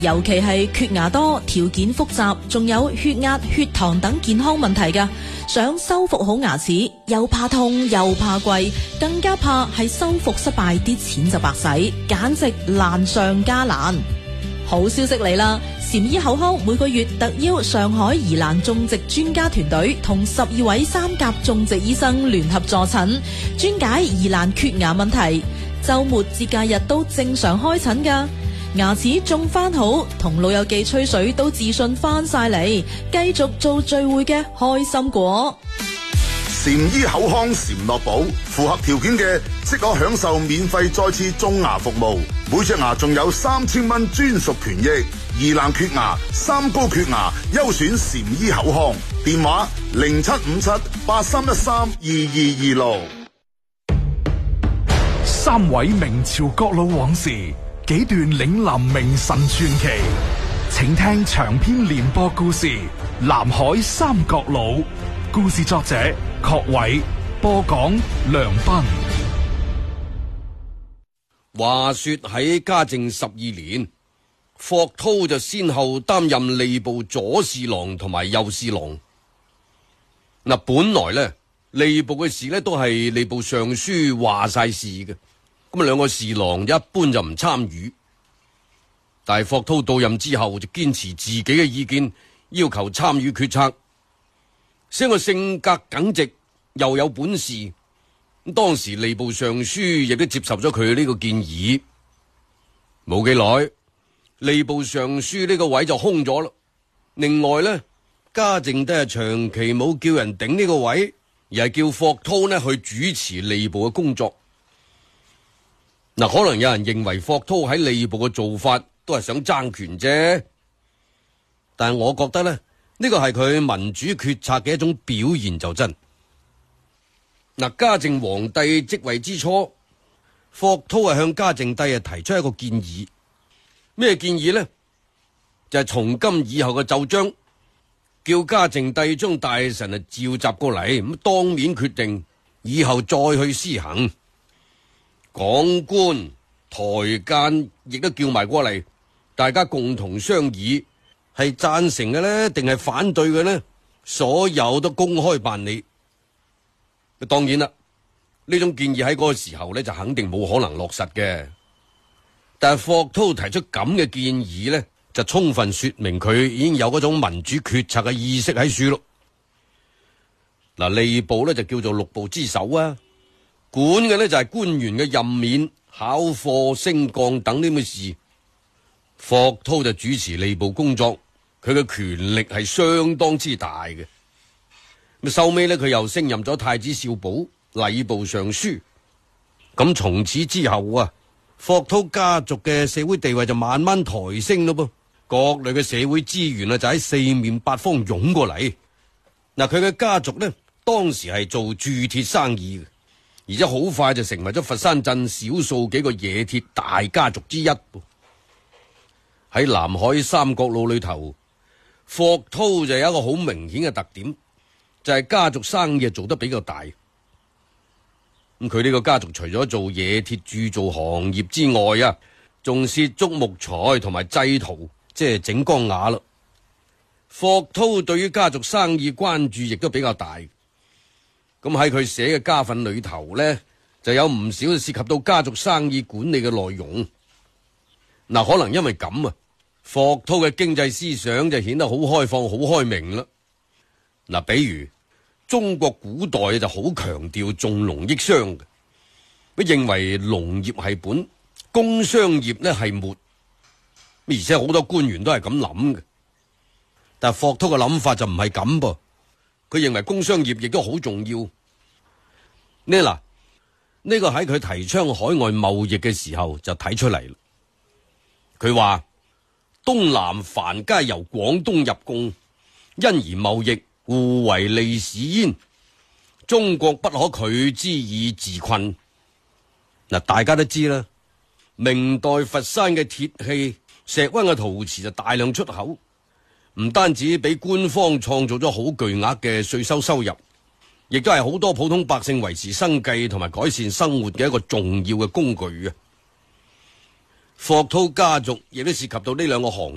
尤其係缺牙多、條件複雜，仲有血壓、血糖等健康問題㗎。想修復好牙齒，又怕痛又怕貴，更加怕係修復失敗，啲錢就白使，簡直難上加難。好消息嚟啦！禪醫口腔每個月特邀上海宜蘭種植專家團隊同12位三甲種植醫生聯合助診，專解宜蘭缺牙問題。週末節假日都正常開診㗎。牙齒種翻好，同老友記吹水都自信翻晒嚟，繼續做聚會嘅開心果。 禪醫口腔禪樂寶，符合條件嘅即可享受免費再次種牙服務，每隻牙仲有3000蚊專屬權益。宜蘭缺牙、三高缺牙，優選禪醫口腔。電話075783132226。 三位明朝國老往事，幾段嶺南名臣傳奇，請聽長篇連播故事《南海三國佬》。故事作者郝偉，播講梁斌。 話說喺嘉靖12年，霍濤就先後擔任吏部左侍郎同埋右侍郎。嗱，本來呢吏部嘅事呢都係吏部尚書話晒事嘅，咁兩個侍郎一般就唔參與。但係霍濤到任之後就堅持自己嘅意見，要求參與決策。雖然個性格耿直，又有本事，咁當時吏部尚書亦都接受咗佢呢個建議。冇幾耐，吏部尚書呢個位就空咗啦。另外呢，嘉靖都係長期冇叫人頂呢個位，而係叫霍濤呢去主持吏部嘅工作。嗱，可能有人認為霍濤喺吏部嘅做法都係想爭權啫，但係我覺得呢個係佢民主決策嘅一種表現就真。嗱，嘉靖皇帝即位之初，霍濤係向嘉靖帝提出一個建議。咩建議呢？就係從今以後嘅奏章，叫嘉靖帝將大臣召集過嚟，咁當面決定，以後再去施行。港官台監亦都叫埋過嚟，大家共同商議，係贊成嘅呢定係反對嘅呢？所有都公開辦理。當然啦，呢種建議喺嗰個時候呢就肯定冇可能落實嘅。但係霍濤提出咁嘅建議呢，就充分說明佢已經有嗰種民主決策嘅意識喺處咯。嗱，吏部呢就叫做6部之首啊，管嘅呢就係官員嘅任免、考課、升降等呢啲事。霍濤就主持吏部工作，佢嘅權力係相當之大嘅。咁收尾呢，佢又升任咗太子少保、禮部尚書。咁從此之後啊，霍濤家族嘅社會地位就慢慢抬升咯噃，各類嘅社會資源啊就喺四面八方湧過嚟。嗱，佢嘅家族呢，當時係做鑄鐵生意嘅，而且好快就成為咗佛山鎮少數幾個冶鐵大家族之一。喺南海三國佬裏頭，霍濤就有一個好明顯嘅特點，就係家族生意做得比較大。咁佢呢個家族除咗做冶鐵鑄造行業之外啊，仲涉足木材同埋製陶，即係整缸瓦啦。霍濤對於家族生意關注亦都比較大。咁喺佢寫嘅家訓裏頭呢，就有唔少涉及到家族生意管理嘅內容。嗱，可能因為咁啊，霍濤嘅經濟思想就顯得好開放、好開明啦。嗱，比如中國古代就好強調重農抑商嘅，佢認為農業係本，工商業呢係末，而且好多官員都係咁諗嘅。但係霍濤嘅諗法就唔係咁噃，佢認為工商業亦都好重要。呢個喺佢提倡海外貿易嘅時候就睇出嚟啦。佢話東南凡皆由廣東入貢，因而貿易互為利市焉，中國不可拒之以自困。嗱，大家都知啦，明代佛山嘅鐵器、石灣嘅陶瓷就大量出口，唔單止俾官方創造咗好巨額嘅稅收入，亦都係好多普通百姓維持生計同埋改善生活嘅一個重要嘅工具啊。霍濤家族亦都涉及到呢兩個行